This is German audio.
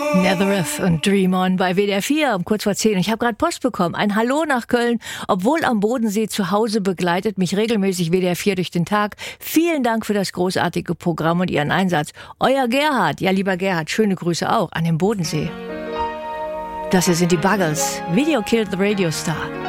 Nazareth und Dream On bei WDR 4 um kurz vor 10. Ich habe gerade Post bekommen. Ein Hallo nach Köln. Obwohl am Bodensee zu Hause begleitet mich regelmäßig WDR 4 durch den Tag. Vielen Dank für das großartige Programm und Ihren Einsatz. Euer Gerhard. Ja, lieber Gerhard, schöne Grüße auch an den Bodensee. Das hier sind die Buggles. Video Killed the Radio Star.